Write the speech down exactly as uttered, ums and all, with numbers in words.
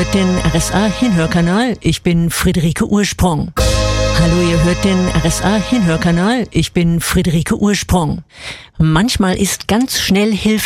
hört den R S A Hinhörkanal. Ich bin Friederike Ursprung. Hallo, ihr hört den R S A Hinhörkanal. Ich bin Friederike Ursprung. Manchmal ist ganz schnell Hilfe